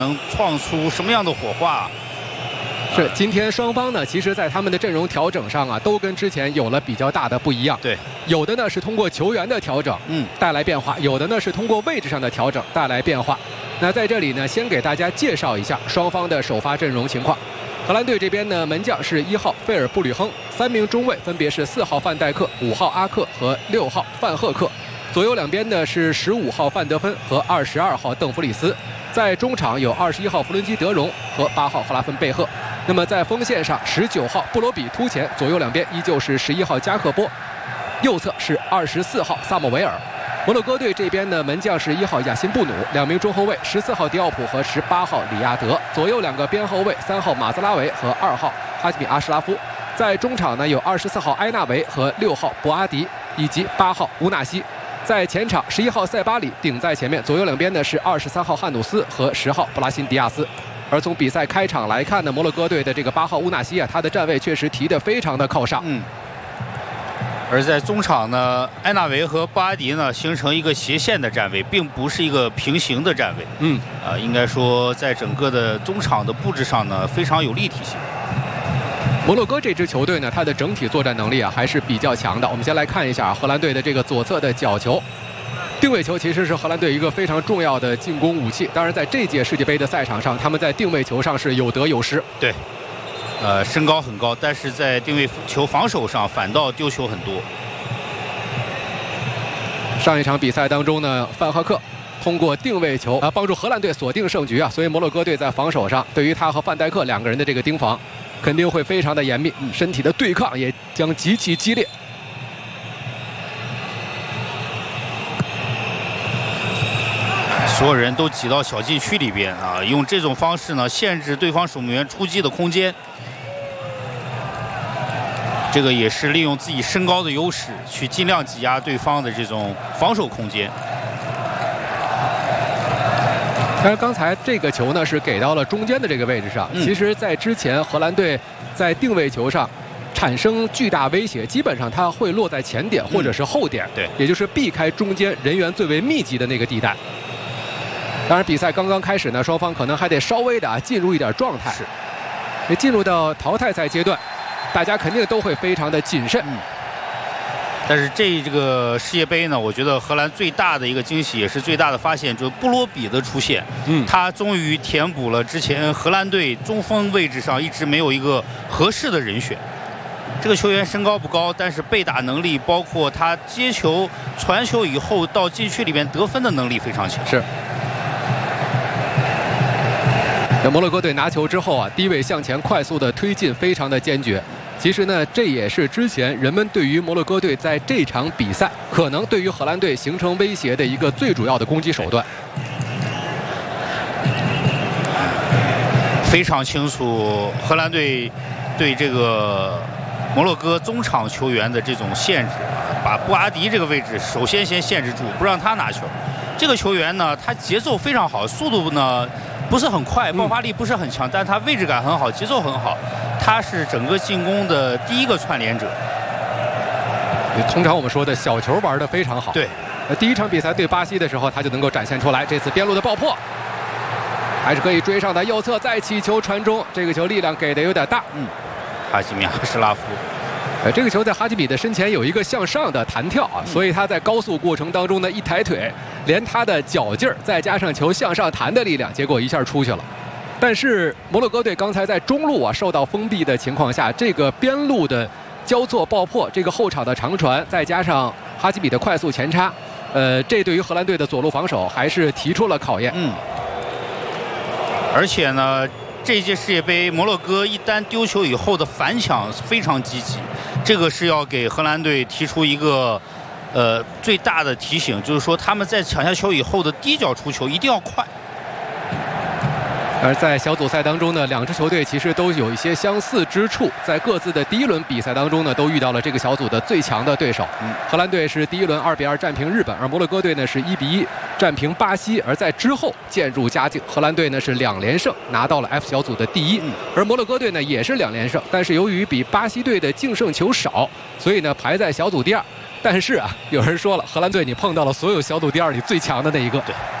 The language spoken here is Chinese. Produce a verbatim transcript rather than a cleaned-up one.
能创出什么样的火花？ 是，今天双方呢，其实在他们的阵容调整上啊，都跟之前有了比较大的不一样。 对， 有的呢是通过球员的调整，嗯，带来变化；有的呢是通过位置上的调整带来变化。那在这里呢，先给大家介绍一下双方的首发阵容情况。荷兰队这边呢，门将是一号费尔布吕亨，三名中卫分别是四号范戴克、五号阿克和六号范赫克。左右两边呢是十五号范德芬和二十二号邓弗里斯。在中场有二十一号弗伦基德容和八号赫拉芬贝赫。那么在锋线上，十九号布罗比突前，左右两边依旧是十一号加克波，右侧是二十四号萨莫维尔。摩洛哥队这边呢，门将是一号亚辛布努，两名中后卫十四号迪奥普和十八号里亚德，左右两个边后卫三号马兹拉维和二号哈基米阿什拉夫。在中场呢有二十四号埃纳维和六号博阿迪以及八号乌纳西。在前场，十一号塞巴里顶在前面，左右两边呢是二十三号汉努斯和十号布拉辛迪亚斯。而从比赛开场来看呢，摩洛哥队的这个八号乌纳西啊，他的站位确实提得非常的靠上。 嗯。而在中场呢，埃纳维和布阿迪呢形成一个斜线的站位，并不是一个平行的站位。嗯。啊、呃，应该说在整个的中场的布置上呢，非常有立体性。 摩洛哥这支球队呢，它的整体作战能力啊还是比较强的。我们先来看一下荷兰队的这个左侧的角球，定位球其实是荷兰队一个非常重要的进攻武器。当然，在这届世界杯的赛场上，他们在定位球上是有得有失。 对，呃，身高很高，但是在定位球防守上反倒丢球很多。 上一场比赛当中呢，范赫克通过定位球啊帮助荷兰队锁定胜局啊，所以摩洛哥队在防守上对于他和范戴克两个人的这个盯防肯定会非常的严密，身体的对抗也将极其激烈。 所有人都挤到小禁区里边啊，用这种方式呢限制对方守门员出击的空间。这个也是利用自己身高的优势，去尽量挤压对方的这种防守空间。 但是刚才这个球呢是给到了中间的这个位置上。嗯、其实，在之前荷兰队在定位球上产生巨大威胁，基本上它会落在前点或者是后点，嗯、对，也就是避开中间人员最为密集的那个地带。当然，比赛刚刚开始呢，双方可能还得稍微的啊进入一点状态。是，也进入到淘汰赛阶段，大家肯定都会非常的谨慎。嗯但是这这个世界杯呢，我觉得荷兰最大的一个惊喜，也是最大的发现，就是布罗比的出现。嗯，他终于填补了之前荷兰队中锋位置上一直没有一个合适的人选。这个球员身高不高，但是背打能力，包括他接球、传球以后到禁区里面得分的能力非常强。 是。那摩洛哥队拿球之后啊，低位向前快速的推进，非常的坚决。其实呢，这也是之前人们对于摩洛哥队在这场比赛可能对于荷兰队形成威胁的一个最主要的攻击手段。 非常清楚，荷兰队对这个摩洛哥中场球员的这种限制，把布阿迪这个位置首先先限制住，不让他拿球。这个球员呢，他节奏非常好，速度呢不是很快，爆发力不是很强，但他位置感很好，节奏很好。他是整个进攻的第一个串联者。 通常我们说的小球玩得非常好。 对， 第一场比赛对巴西的时候，他就能够展现出来。这次边路的爆破，还是可以追上的。右侧再起球传中，这个球力量给的有点大。嗯， 哈基米阿什拉夫。 呃，这个球在哈基米的身前有一个向上的弹跳啊，所以他在高速过程当中呢，一抬腿，连他的脚劲儿，再加上球向上弹的力量，结果一下出去了。但是摩洛哥队刚才在中路啊受到封闭的情况下，这个边路的交错爆破，这个后场的长传，再加上哈基米的快速前插，呃，这对于荷兰队的左路防守还是提出了考验。 嗯。而且呢，这届世界杯摩洛哥一旦丢球以后的反抢非常积极，这个是要给荷兰队提出一个呃最大的提醒，就是说他们在抢下球以后的低脚出球一定要快。 而在小组赛当中呢，两支球队其实都有一些相似之处，在各自的第一轮比赛当中呢，都遇到了这个小组的最强的对手。嗯、荷兰队是第一轮二比二战平日本，而摩洛哥队呢是一比一战平巴西，而在之后渐入佳境，荷兰队呢是两连胜拿到了 F 小组的第一，嗯、而摩洛哥队呢也是两连胜，但是由于比巴西队的净胜球少，所以呢排在小组第二。但是啊，有人说了，荷兰队你碰到了所有小组第二里最强的那一个。 对。